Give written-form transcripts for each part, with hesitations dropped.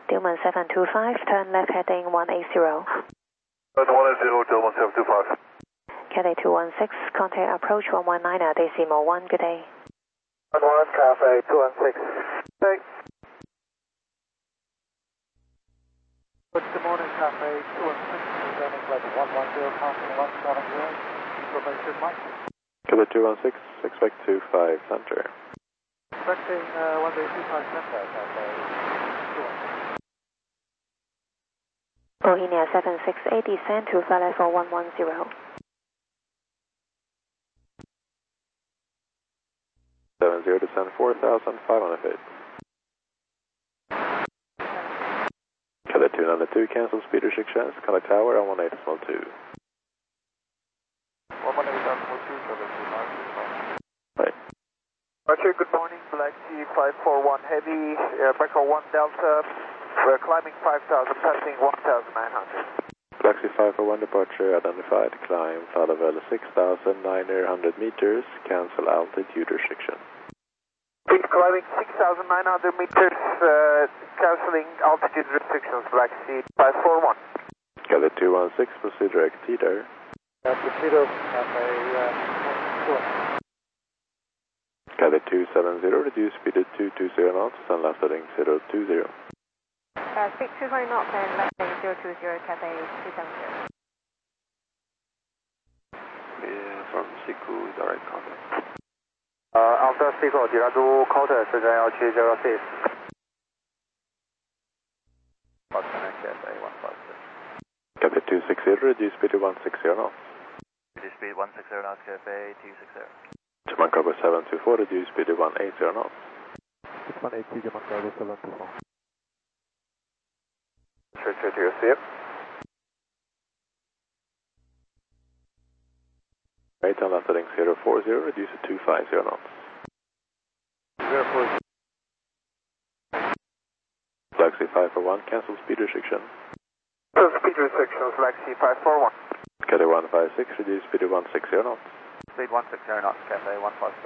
Dillman 725, turn left heading 180. 180, Dillman 725. Cathay 216, contact approach 119 decimal 1, good day. 11 Cathay 216. Thanks. Good morning, Cathay 216, descending flight 110, passing 170, information Mike. Cathay 216, expect 25 center. Expecting 1825 center, Cathay 216. Bohemia 768, descend to flight level 110. 70, descend 4,500 feet. Cathay 292, cancel speed restrictions, contact tower on 18.2. 118.2, Right. Roger, good morning, Black Sea 541 Heavy, Bravo 1 Delta, we're climbing 5,000, passing 1,900. Black Sea 541 departure identified, climb flight level 6,900 meters, cancel altitude restriction. Speed climbing 6,900 meters, cancelling altitude restrictions, Black Sea 541. Cathay 216, proceed direct Teeter. Proceed Cathay 270, reduce speed to 220 knots, and left heading 020. Speed 220 knots and left heading 020, Cathay 270. From Siku, direct contact. Alpha Siku, Diradu Counter 41706. Cathay 260, reduce speed to 160 knots. Reduce speed 160 knots, Cathay 260. German Cargo 724, reduce speed to 180 knots. 180, German Cargo 724. Sure, to your SIP. Right on left heading 040, reduce to 250 knots. 040. Black Sea 541, cancel speed restriction. Speed restrictions, Black Sea 541. Cathay 156, reduce speed to 160 knots. Speed 160 knots, Cathay 156.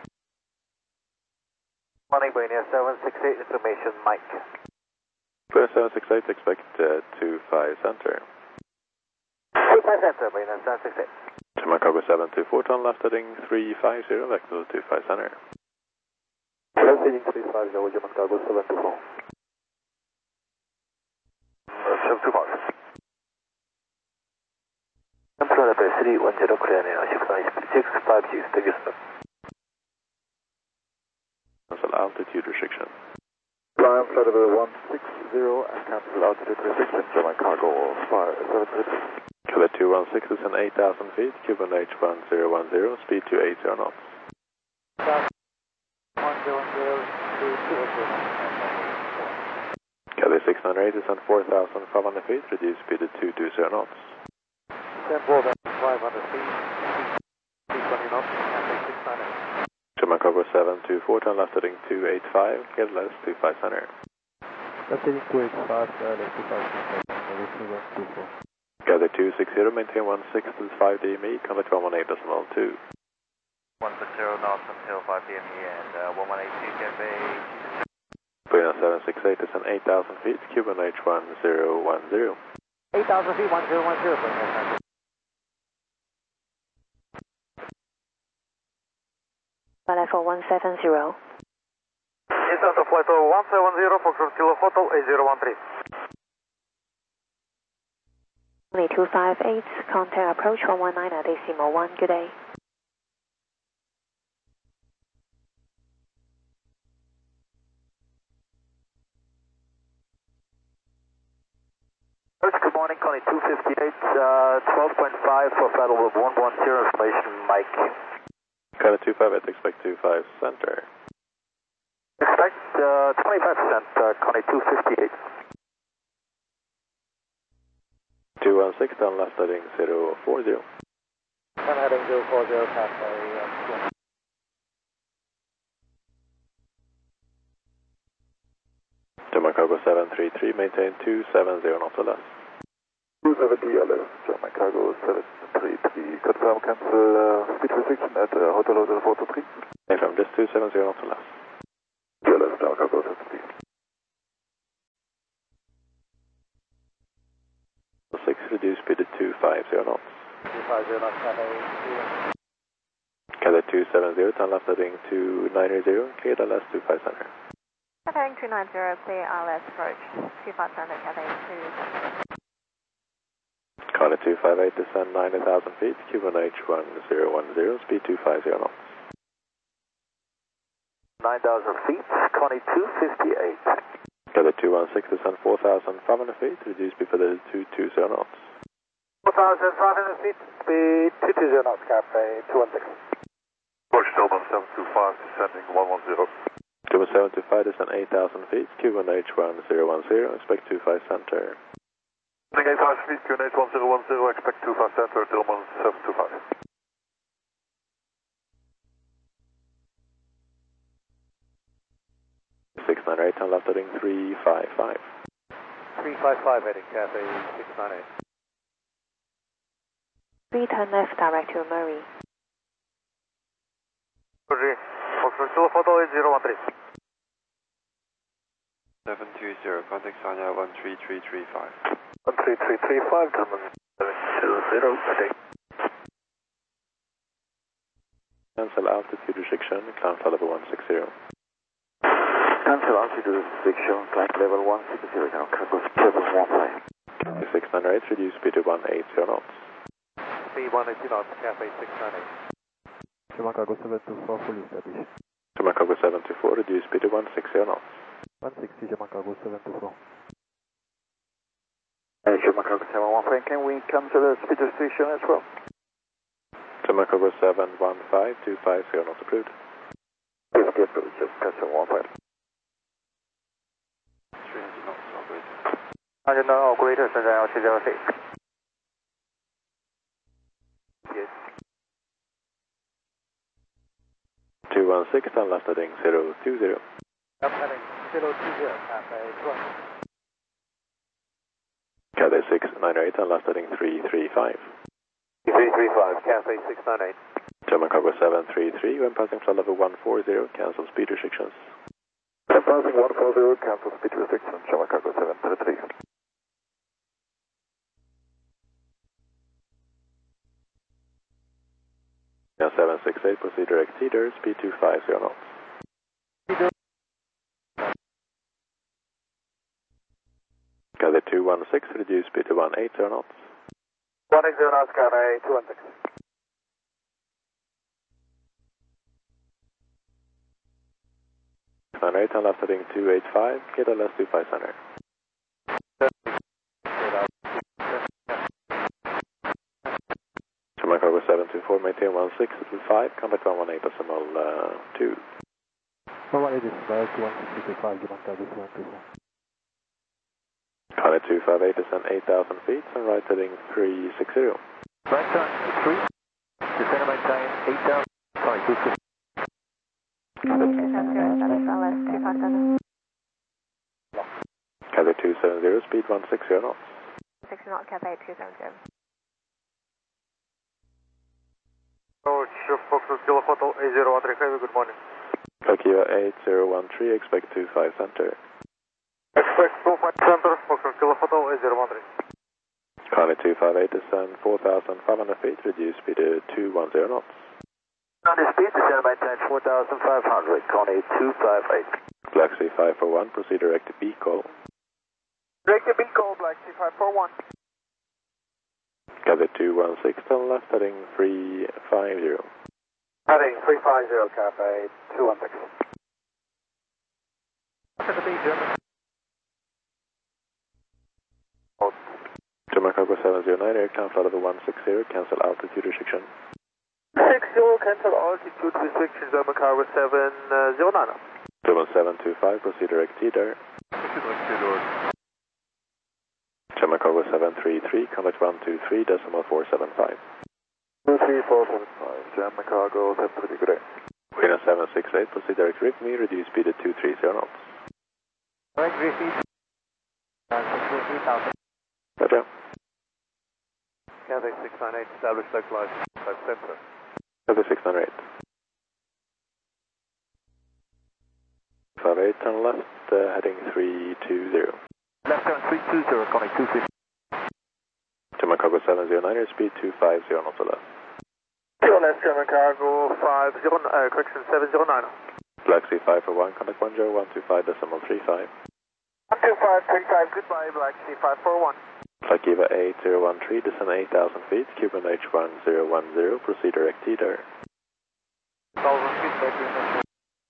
Morning, Buenos 768, information, Mike. Buenos 768, expect 25 center. 25 center, Buenos 768. German Cargo 724, turn left heading 350, vector 25 center. Left heading 350, German Cargo 724. 725. Control 310, clear now, 656, 되겠습니다. Cancel altitude restriction. Climb flight level 160 and cancel altitude restriction, German Cargo 730. Cathay 216 is in 8,000 feet, Cuban H1010, speed 280 knots. 110 Cathay 698 is in 4,500 feet, reduce speed to 220 knots. 10 more than 500 feet, 220 knots, Cathay 698. German Cargo 724, turn left heading 285, get less 25 center. Left heading 285, left 25 center, level 2124. Cathay 260, maintain 165 DME, contact 118.2. 160 knots until 5 DME and 1182 Cathay. Buenos 768 is in 8,000 feet, Cuban H1010. 8,000 feet, 1010, Buenos. Flight level 170. Instance of flight level 170 for Kilo Photo A013. Only 258, contact approach 119 decimal 1, good day. Good morning, Connie 258, 12.5 for flight level 110, information, Mike. Cathay 258, expect 25 center. Expect 25%, Connie 258. 216, down left heading 040. I'm heading 040, Cathay. German Cargo 733, maintain 270 knots or less. 270 LS, German Cargo 733. Confirm cancel speed restriction at Hotel 423. Confirm, just 270 knots or less. LS, German Cargo 733. reduce speed to 250 knots. 250 knots, Cathay 270, turn left heading 290, clear LS 25 center. Cathay 290, clear LS approach 25 center, Cathay 270. Contact 258, descend 90,000 feet, QNH 1010, speed 250 knots. 9,000 feet, Connie 258. Cathay 216, descend 4,500 feet, reduce speed for the 220 knots. 4,500 feet, speed 220 knots, Cathay 216. Approach Tillman 725, descending 110. Tillman 725, descend 8,000 feet, QNH 1010, expect 25 center. Descending 8,000 feet, QNH 1010, expect 25 center, Tillman 725. .698, turn left heading 355. 355 heading, Cathay 698. 3 turn left, direct to Murray. Roger, Foxtrot Kilo Photo 8013. 720, contact Sanya 13335. 13335, Tillman 720, heading. Cancel altitude restriction, climb flight level 160. Cancel altitude restriction, climb level 160, now cargo 715. 698, reduce speed to 180 knots. Speed 180 knots, Cathay 698. Chicago 724 fully established. Chicago 724, reduce speed to 160 knots. 160 Chicago 724. Chicago 715, can we cancel the speed restriction as well? Chicago 715, 250 knots approved. 50 approved, just cancel 15. 300 knots, operator. 300 knots, operator，现在要去交费。Yes. 216, turn left heading 020. Left heading 020, Cathay 2. Cathay 698, turn left heading 335. 335, Cathay 698. Chicago 733, when passing flight level 140, cancel speed restrictions. When passing 140, cancel speed restrictions, Chicago 733. Now 768, proceed direct teeter, speed 250 knots. Cathay 216, reduce speed to 180 knots. 180 knots, Cathay 216. Runway, turn left heading 285, KLS 25 center. Chicago 724, maintain 1625, contact 118.2. 118 direct to 165 Chicago 724. Contact 258, descend 8,000 feet, and right heading 360. Right turn 3, descend maintain 8,000, sorry, 260. Cathay 270, speed 160 knots. 60 knots, Cathay 270. Foxtrot Kilo Photo 8013, heavy, good morning. Tokyo 8013, expect 25 center. Expect 25 center, Foxtrot Kilo Photo 8013. Contact 258, descend 4,500 feet, reduce speed to 210 knots. County speed, descend maintain 4,500, Connie 258. Black Sea 541, proceed direct to B call. Direct to B call, Black Sea 541. Cathay 216, turn left heading 350. Heading 350, Cathay 216. After the B, German. Chicago 709, aircraft flight level 160, cancel altitude restriction. 60, cancel altitude restrictions, German Cargo 709. German 725, proceed direct TDAR. German Cargo 733, contact 123.475. 23475, German Cargo 733, good day. Wind 768, proceed direct RIPME, reduce speed to 230 knots. Direct receipt, 63000. Roger. Cathay 698, established localized 5 center. Cathay 698. 58, turn left, heading 320. Left turn 320, Connie 250. 709, speed 250 knots or less. QLS German Cargo 50, correction 709. Galaxy 541, contact 10-125.35. 12535, goodbye, Galaxy 541. Flight Kiva 8013, descend 8,000 feet, Cuban H1010, proceed direct TDAR. 1,000 feet, back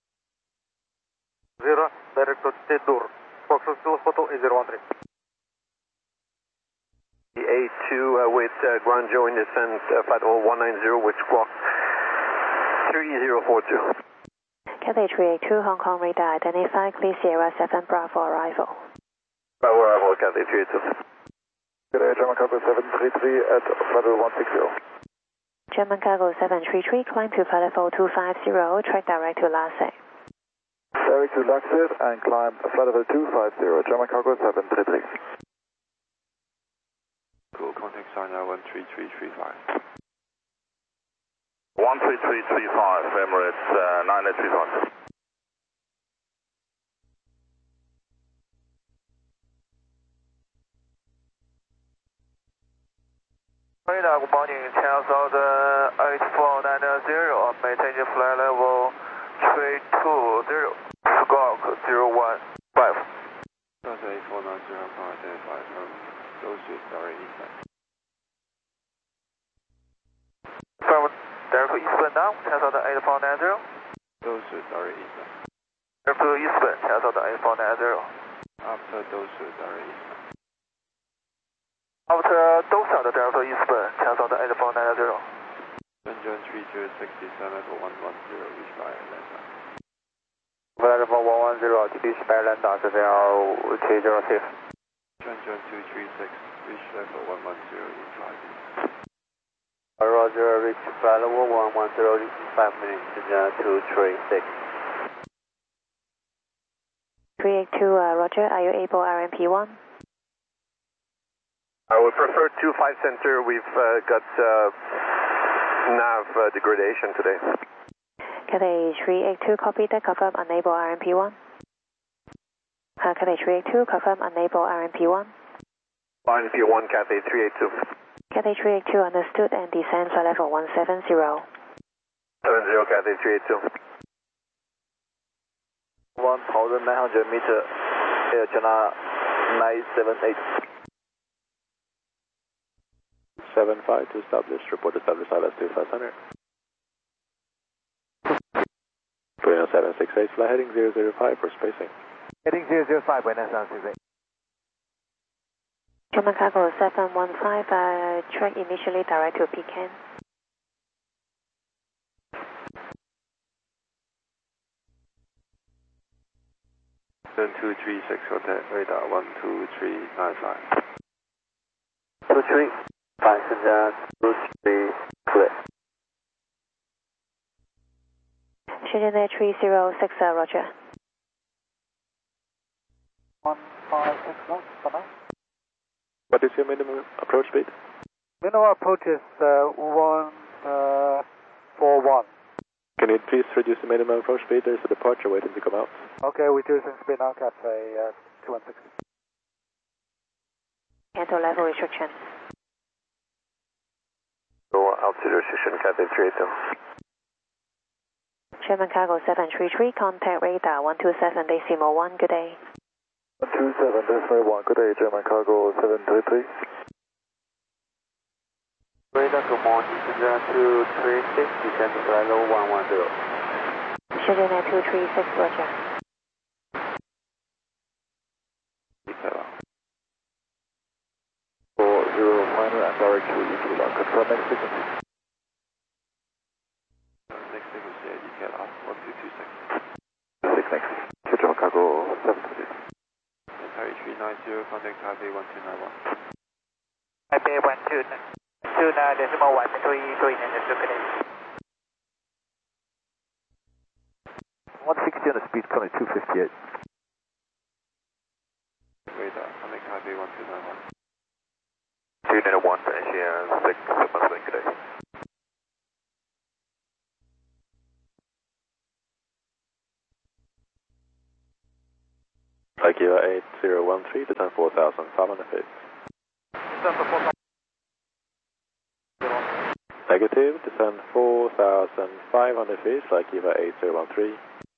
0, direct to TDAR. Foxtrot Kilo Photo 8013. The A2 with Guangzhou in descent, flight 0190 with squawk 3042. Cathay 382, Hong Kong radar identified, clear Sierra 7 Bravo arrival. Bravo arrival, Cathay 382. Good German Cargo 733 at flight level 160. German Cargo 733, climb to flight level 250, track direct to Lasek. Direct to Luxor and climb flight level 250, German Cargo 733. Cool, contact sign 13335. 13335, Emirates 9835. Radar, good morning, channel South 8490, maintain your flight level 320, squawk 015. Delta 8490, Hong Kong identified, those with direct eastbound. From direct to eastbound now, channel South 8490. Those with direct eastbound. Direct to eastbound, channel South 8490. After those with direct eastbound. After Dosa, the direct to eastbound, channel South 8490. Shenzhen 3067 level 110, reach by Atlanta. Flight level 110, TP Atlanta, 306. Shenzhen 236, reach level 110, reach 5 minutes. Roger, reach flight level 110, 5 minutes, Shenzhen 236. 382, Roger, are you able RMP1? I would prefer 25 center. We've got nav degradation today. Cathay 382, copy that, confirm unable RMP1. Cathay 382, confirm unable RMP1. RMP1, Cathay 382. Cathay 382, understood, and descend flight level 170. 70, Cathay 382. 1,900 meter, Air China 978. 75 to establish, report established ILS 2500. 768, fly heading 005 for spacing. Heading 005, Buenos Aires. German Cargo 715, track initially direct to Pecan. Shenzhen 236, contact radar 12395. 23, 5, Shenzhen 23, clear. Shenzhen 306, Roger. 156 knots for now. What is your minimum approach speed? Minimum approach is 141. Can you please reduce the minimum approach speed? There's a departure waiting to come out. Okay, reducing speed now, Cathay 216. Cancel level restriction. So altitude restriction, Cathay 382. German Cargo 733, contact radar 127.1, good day. 127.1, good day, German Cargo 733. Radar, good morning, Shenzhen 236, descend flight level 110. Shenzhen 236, Roger. Detail. 40 final and direct to EQ, confirm next frequency. Next frequency, detail up 1226. 6 next, to German Cargo 733. Atari 390, contact Taipei 1291. Taipei 160 on the speed, coming 258. Radar, contact Taipei 1291. 291, finishing 6, 7, good day. Flight Kiva 8013, descend 4,500 feet. Negative, descend 4,500 feet, flight Kiva 8013.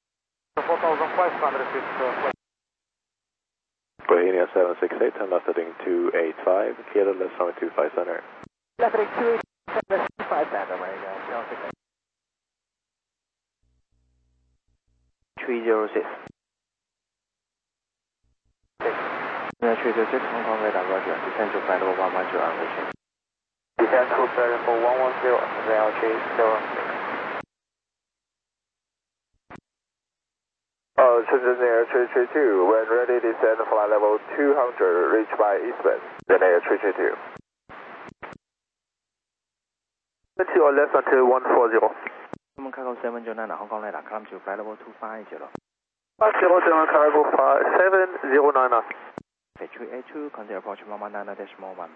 4,500 feet. Bohemia 768, and left heading 285, clear the left runway 25 center. Left heading 285 center, right now. 306. 306, Hong Kong radar, roger. Descend to flight level 110 on Richard. Descend to flight level 110, LJ 06. Shenzhen Air 332, when ready, descend flight level 200, reach by eastbound. Then Air 332. To your left until 140. Cargo 709, Hong Kong radar, climb to flight level 250. 507 cargo 7099. Okay, 382, contact approach 119.1.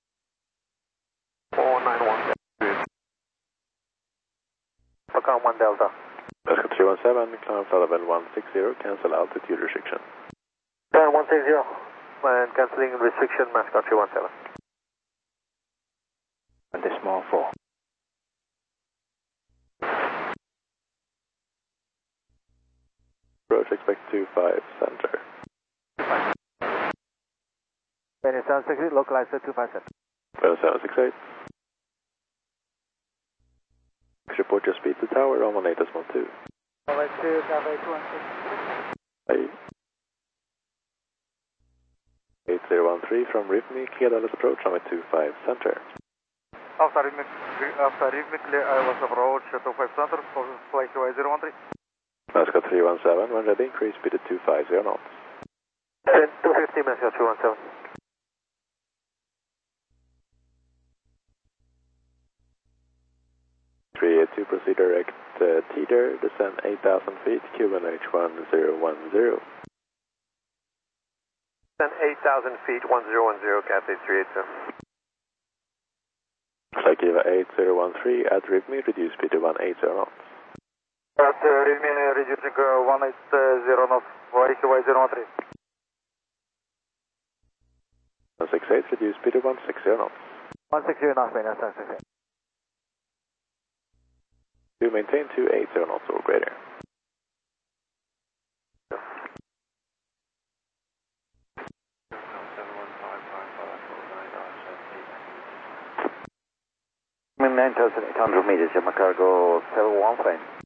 491. Become 1 Delta. Alaska 317, climb flight level 160, cancel altitude restriction. 160, and cancelling restriction, Mascot 317. And the small 4. Approach expect 25 center. Benny 768, localize 257. Benny 768. Report your speed to tower on 18.2. Alright, 2, Cafe 216. Hey. 8013 from RIPME, clear Dallas approach runway 25 center. After RIPME clear, I was approach 25 center, flight 013. Mascot 317, when ready, increase speed to 250 knots. 250, Mascot 317. To proceed direct teeter, descend 8,000 feet, QNH 1010. Descend 8,000 feet, 1010, Cathay 382. Flight Kiva 8013 at RIPME, reduce speed to 180 knots. At RIPME, reducing 180 knots, Y013. 168, reduce speed to 160 knots. 160 knots, Benny 768. To maintain 280 knots or greater. Min 9,800 meters, Yamaha cargo 715.